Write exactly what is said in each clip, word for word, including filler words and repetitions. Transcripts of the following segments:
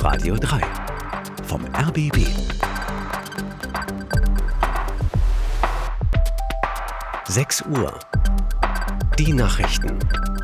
Radio drei vom R B B. sechs Uhr. Die Nachrichten.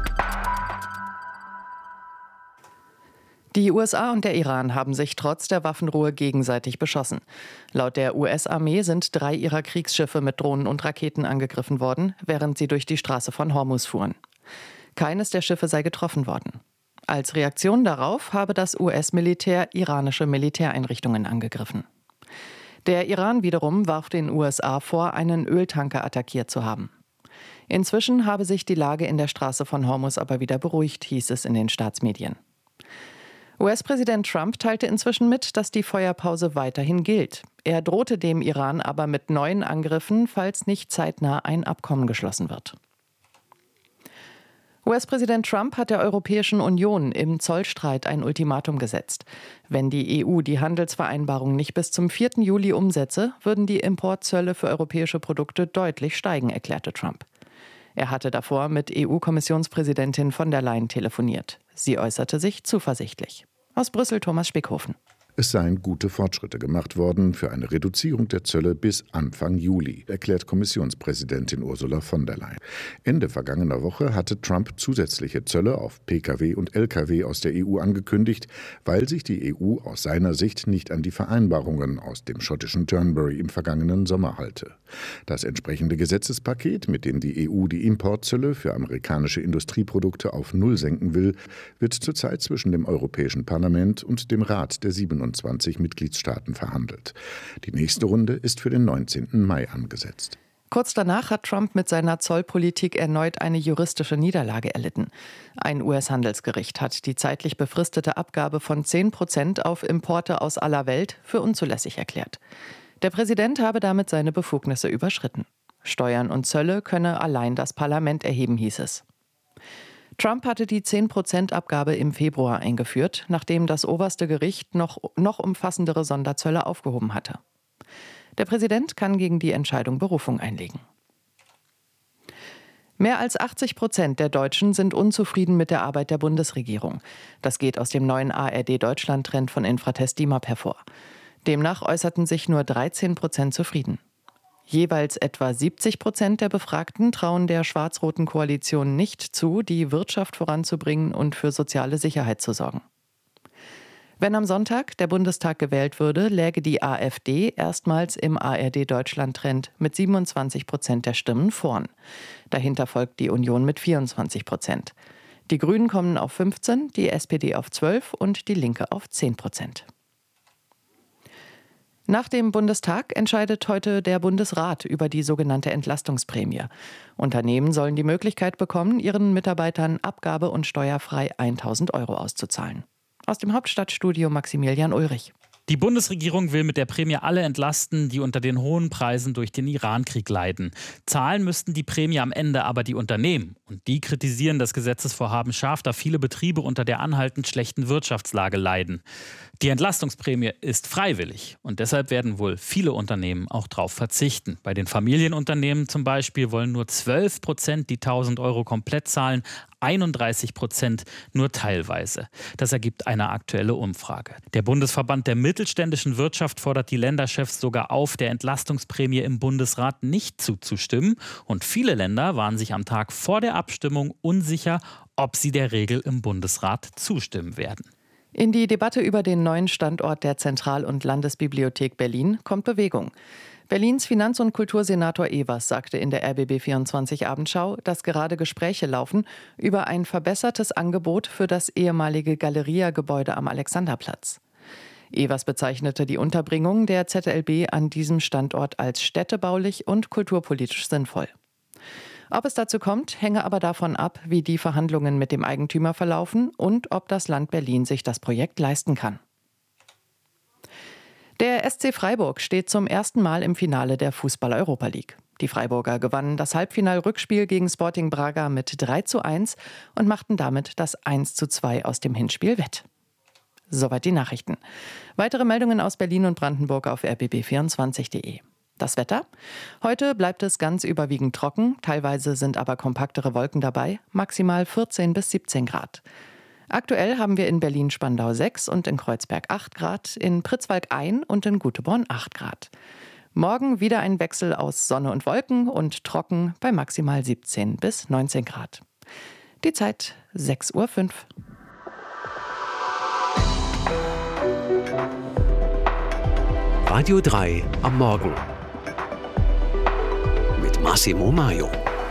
Die U S A und der Iran haben sich trotz der Waffenruhe gegenseitig beschossen. Laut der U S-Armee sind drei ihrer Kriegsschiffe mit Drohnen und Raketen angegriffen worden, während sie durch die Straße von Hormuz fuhren. Keines der Schiffe sei getroffen worden. Als Reaktion darauf habe das U S-Militär iranische Militäreinrichtungen angegriffen. Der Iran wiederum warf den U S A vor, einen Öltanker attackiert zu haben. Inzwischen habe sich die Lage in der Straße von Hormuz aber wieder beruhigt, hieß es in den Staatsmedien. U S-Präsident Trump teilte inzwischen mit, dass die Feuerpause weiterhin gilt. Er drohte dem Iran aber mit neuen Angriffen, falls nicht zeitnah ein Abkommen geschlossen wird. U S-Präsident Trump hat der Europäischen Union im Zollstreit ein Ultimatum gesetzt. Wenn die E U die Handelsvereinbarung nicht bis zum vierten Juli umsetze, würden die Importzölle für europäische Produkte deutlich steigen, erklärte Trump. Er hatte davor mit E U-Kommissionspräsidentin von der Leyen telefoniert. Sie äußerte sich zuversichtlich. Aus Brüssel Thomas Spickhofen. Es seien gute Fortschritte gemacht worden für eine Reduzierung der Zölle bis Anfang Juli, erklärt Kommissionspräsidentin Ursula von der Leyen. Ende vergangener Woche hatte Trump zusätzliche Zölle auf Pkw und Lkw aus der E U angekündigt, weil sich die E U aus seiner Sicht nicht an die Vereinbarungen aus dem schottischen Turnberry im vergangenen Sommer halte. Das entsprechende Gesetzespaket, mit dem die E U die Importzölle für amerikanische Industrieprodukte auf Null senken will, wird zurzeit zwischen dem Europäischen Parlament und dem Rat der siebenundzwanzig Mitgliedstaaten verhandelt. Die nächste Runde ist für den neunzehnten Mai angesetzt. Kurz danach hat Trump mit seiner Zollpolitik erneut eine juristische Niederlage erlitten. Ein U S-Handelsgericht hat die zeitlich befristete Abgabe von zehn Prozent auf Importe aus aller Welt für unzulässig erklärt. Der Präsident habe damit seine Befugnisse überschritten. Steuern und Zölle könne allein das Parlament erheben, hieß es. Trump hatte die zehn Prozent Abgabe im Februar eingeführt, nachdem das oberste Gericht noch, noch umfassendere Sonderzölle aufgehoben hatte. Der Präsident kann gegen die Entscheidung Berufung einlegen. Mehr als achtzig Prozent der Deutschen sind unzufrieden mit der Arbeit der Bundesregierung. Das geht aus dem neuen A R D-Deutschland-Trend von Infratest DIMAP hervor. Demnach äußerten sich nur dreizehn Prozent zufrieden. Jeweils etwa siebzig Prozent der Befragten trauen der schwarz-roten Koalition nicht zu, die Wirtschaft voranzubringen und für soziale Sicherheit zu sorgen. Wenn am Sonntag der Bundestag gewählt würde, läge die AfD erstmals im A R D-Deutschland-Trend mit siebenundzwanzig Prozent der Stimmen vorn. Dahinter folgt die Union mit vierundzwanzig Prozent. Die Grünen kommen auf fünfzehn, die S P D auf zwölf und die Linke auf zehn Prozent. Nach dem Bundestag entscheidet heute der Bundesrat über die sogenannte Entlastungsprämie. Unternehmen sollen die Möglichkeit bekommen, ihren Mitarbeitern abgabe- und steuerfrei tausend Euro auszuzahlen. Aus dem Hauptstadtstudio Maximilian Ulrich. Die Bundesregierung will mit der Prämie alle entlasten, die unter den hohen Preisen durch den Irankrieg leiden. Zahlen müssten die Prämie am Ende aber die Unternehmen. Und die kritisieren das Gesetzesvorhaben scharf, da viele Betriebe unter der anhaltend schlechten Wirtschaftslage leiden. Die Entlastungsprämie ist freiwillig und deshalb werden wohl viele Unternehmen auch darauf verzichten. Bei den Familienunternehmen zum Beispiel wollen nur zwölf Prozent die tausend Euro komplett zahlen, einunddreißig Prozent nur teilweise. Das ergibt eine aktuelle Umfrage. Der Bundesverband der mittelständischen Wirtschaft fordert die Länderchefs sogar auf, der Entlastungsprämie im Bundesrat nicht zuzustimmen. Und viele Länder waren sich am Tag vor der Abstimmung unsicher, ob sie der Regel im Bundesrat zustimmen werden. In die Debatte über den neuen Standort der Zentral- und Landesbibliothek Berlin kommt Bewegung. Berlins Finanz- und Kultursenator Evers sagte in der R B B vierundzwanzig Abendschau, dass gerade Gespräche laufen über ein verbessertes Angebot für das ehemalige Galeria-Gebäude am Alexanderplatz. Evers bezeichnete die Unterbringung der Z L B an diesem Standort als städtebaulich und kulturpolitisch sinnvoll. Ob es dazu kommt, hänge aber davon ab, wie die Verhandlungen mit dem Eigentümer verlaufen und ob das Land Berlin sich das Projekt leisten kann. Der S C Freiburg steht zum ersten Mal im Finale der Fußball-Europa League. Die Freiburger gewannen das Halbfinal-Rückspiel gegen Sporting Braga mit drei zu eins und machten damit das eins zu zwei aus dem Hinspiel wett. Soweit die Nachrichten. Weitere Meldungen aus Berlin und Brandenburg auf r b b vierundzwanzig punkt de. Das Wetter? Heute bleibt es ganz überwiegend trocken, teilweise sind aber kompaktere Wolken dabei, maximal vierzehn bis siebzehn Grad. Aktuell haben wir in Berlin-Spandau sechs und in Kreuzberg acht Grad, in Pritzwalk ein und in Güteborn acht Grad. Morgen wieder ein Wechsel aus Sonne und Wolken und trocken bei maximal siebzehn bis neunzehn Grad. Die Zeit sechs Uhr fünf. Radio drei am Morgen mit Massimo Maio.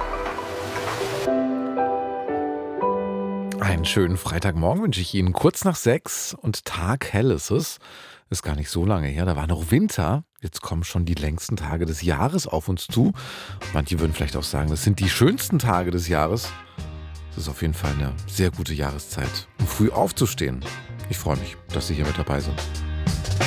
Einen schönen Freitagmorgen wünsche ich Ihnen. Kurz nach sechs und taghell ist es. Ist gar nicht so lange her, da war noch Winter. Jetzt kommen schon die längsten Tage des Jahres auf uns zu. Manche würden vielleicht auch sagen, das sind die schönsten Tage des Jahres. Es ist auf jeden Fall eine sehr gute Jahreszeit, um früh aufzustehen. Ich freue mich, dass Sie hier mit dabei sind.